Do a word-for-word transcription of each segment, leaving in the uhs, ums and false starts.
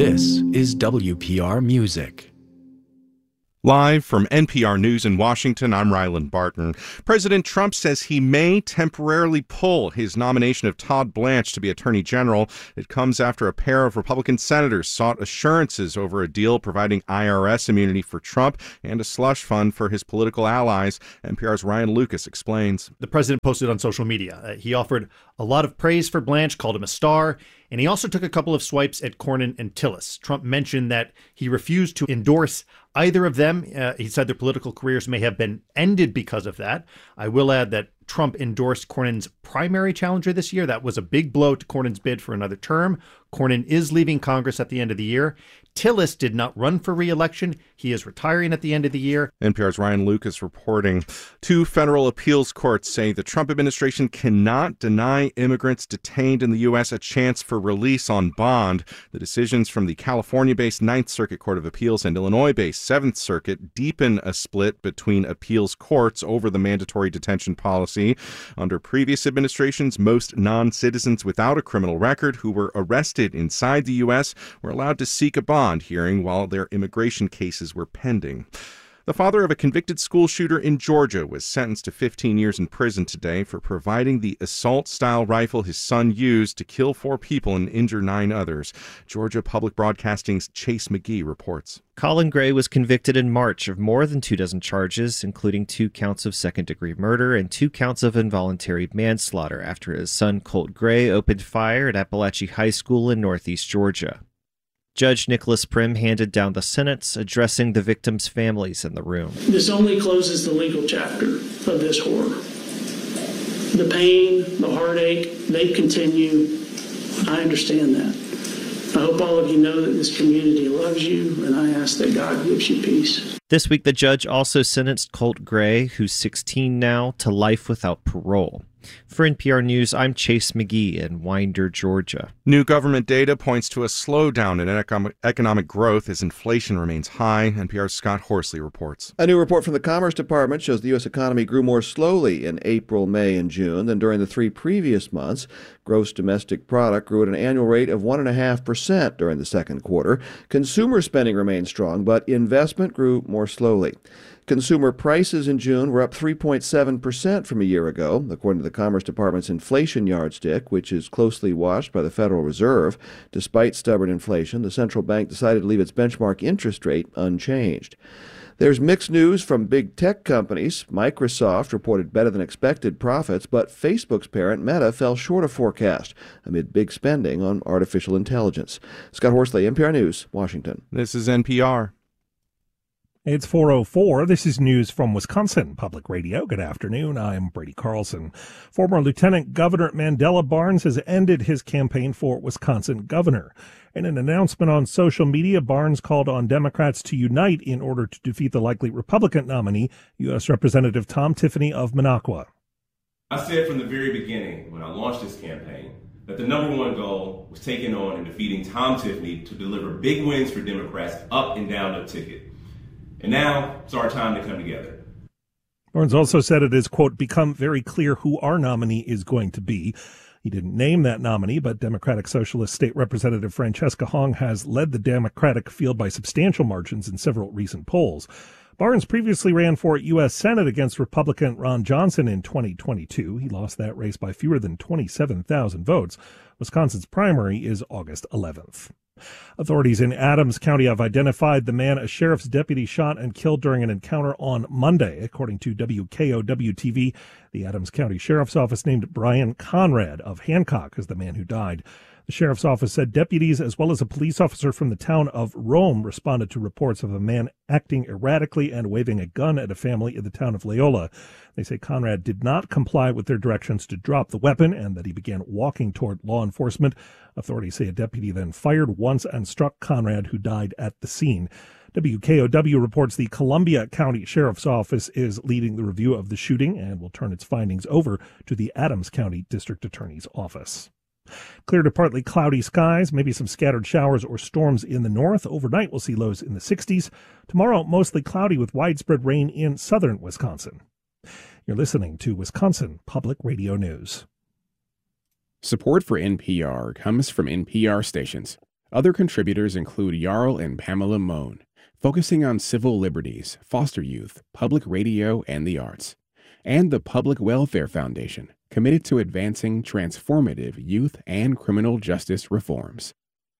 This is W P R Music. Live from N P R News in Washington, I'm Ryland Barton. President Trump says he may temporarily pull his nomination of Todd Blanche to be Attorney General. It comes after a pair of Republican senators sought assurances over a deal providing I R S immunity for Trump and a slush fund for his political allies. N P R's Ryan Lucas explains. The president posted on social media. Uh, he offered a lot of praise for Blanche, called him a star, and he also took a couple of swipes at Cornyn and Tillis. Trump mentioned that he refused to endorse either of them. Uh, he said their political careers may have been ended because of that. I will add that Trump endorsed Cornyn's primary challenger this year. That was a big blow to Cornyn's bid for another term. Cornyn is leaving Congress at the end of the year. Tillis did not run for re-election. He is retiring at the end of the year. N P R's Ryan Lucas reporting. Two federal appeals courts say the Trump administration cannot deny immigrants detained in the U S a chance for release on bond. The decisions from the California-based Ninth Circuit Court of Appeals and Illinois-based Seventh Circuit deepen a split between appeals courts over the mandatory detention policy. Under previous administrations, most non-citizens without a criminal record who were arrested inside the U S were allowed to seek a bond hearing while their immigration cases were pending. The father of a convicted school shooter in Georgia was sentenced to fifteen years in prison today for providing the assault-style rifle his son used to kill four people and injure nine others. Georgia Public Broadcasting's Chase McGee reports. Colin Gray was convicted in March of more than two dozen charges, including two counts of second-degree murder and two counts of involuntary manslaughter after his son Colt Gray opened fire at Appalachia High School in northeast Georgia. Judge Nicholas Prim handed down the sentence, addressing the victims' families in the room. This only closes the legal chapter of this horror. The pain, the heartache, they continue. I understand that. I hope all of you know that this community loves you, and I ask that God gives you peace. This week, the judge also sentenced Colt Gray, who's sixteen now, to life without parole. For N P R News, I'm Chase McGee in Winder, Georgia. New government data points to a slowdown in economic, economic growth as inflation remains high. N P R's Scott Horsley reports. A new report from the Commerce Department shows the U S economy grew more slowly in April, May, and June than during the three previous months. Gross domestic product grew at an annual rate of one point five percent during the second quarter. Consumer spending remained strong, but investment grew more slowly. Consumer prices in June were up three point seven percent from a year ago, according to the Commerce Department's inflation yardstick, which is closely watched by the Federal Reserve. Despite stubborn inflation, the central bank decided to leave its benchmark interest rate unchanged. There's mixed news from big tech companies. Microsoft reported better than expected profits, but Facebook's parent Meta fell short of forecast amid big spending on artificial intelligence. Scott Horsley, N P R News, Washington. This is N P R. It's four oh four. This is news from Wisconsin Public Radio. Good afternoon. I'm Brady Carlson. Former Lieutenant Governor Mandela Barnes has ended his campaign for Wisconsin governor. In an announcement on social media, Barnes called on Democrats to unite in order to defeat the likely Republican nominee, U S Representative Tom Tiffany of Minocqua. I said from the very beginning when I launched this campaign that the number one goal was taking on and defeating Tom Tiffany to deliver big wins for Democrats up and down the ticket. And now it's our time to come together. Barnes also said it has, quote, become very clear who our nominee is going to be. He didn't name that nominee, but Democratic Socialist State Representative Francesca Hong has led the Democratic field by substantial margins in several recent polls. Barnes previously ran for U S Senate against Republican Ron Johnson in twenty twenty-two. He lost that race by fewer than twenty-seven thousand votes. Wisconsin's primary is August eleventh. Authorities in Adams County have identified the man a sheriff's deputy shot and killed during an encounter on Monday. According to W K O W T V, the Adams County Sheriff's Office named Brian Conrad of Hancock as the man who died. The sheriff's office said deputies as well as a police officer from the town of Rome responded to reports of a man acting erratically and waving a gun at a family in the town of Loyola. They say Conrad did not comply with their directions to drop the weapon and that he began walking toward law enforcement. Authorities say a deputy then fired once and struck Conrad, who died at the scene. W K O W reports the Columbia County Sheriff's Office is leading the review of the shooting and will turn its findings over to the Adams County District Attorney's Office. Clear to partly cloudy skies, maybe some scattered showers or storms in the north. Overnight, we'll see lows in the sixties. Tomorrow, mostly cloudy with widespread rain in southern Wisconsin. You're listening to Wisconsin Public Radio News. Support for N P R comes from N P R stations. Other contributors include Jarl and Pamela Mohn, focusing on civil liberties, foster youth, public radio, and the arts, and the Public Welfare Foundation, committed to advancing transformative youth and criminal justice reforms.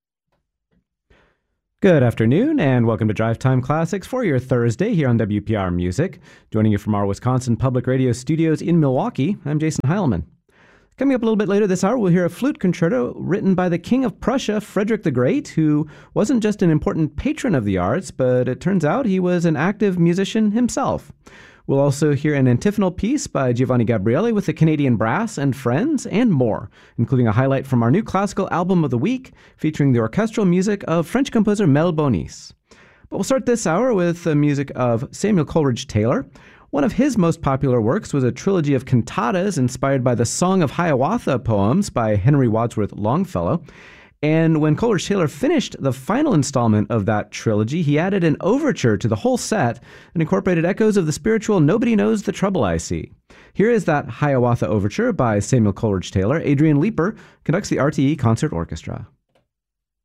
Good afternoon, and welcome to Drive Time Classics for your Thursday here on W P R Music. Joining you from our Wisconsin Public Radio studios in Milwaukee, I'm Jason Heilman. Coming up a little bit later this hour, we'll hear a flute concerto written by the King of Prussia, Frederick the Great, who wasn't just an important patron of the arts, but it turns out he was an active musician himself. We'll also hear an antiphonal piece by Giovanni Gabriele with the Canadian Brass and Friends, and more, including a highlight from our new classical album of the week, featuring the orchestral music of French composer Mel Bonis. But we'll start this hour with the music of Samuel Coleridge Taylor. One of his most popular works was a trilogy of cantatas inspired by the Song of Hiawatha poems by Henry Wadsworth Longfellow. And when Coleridge Taylor finished the final installment of that trilogy, he added an overture to the whole set and incorporated echoes of the spiritual Nobody Knows the Trouble I See. Here is that Hiawatha overture by Samuel Coleridge Taylor. Adrian Leeper conducts the R T E Concert Orchestra.